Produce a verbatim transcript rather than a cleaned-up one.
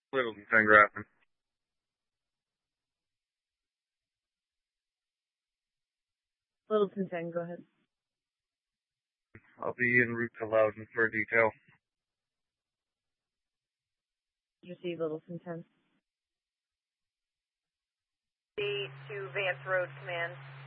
Littleton ten Grafton. Littleton ten, go ahead. I'll be en route to Loudon for a detail. Receive Littleton ten. C to Vance Road Command.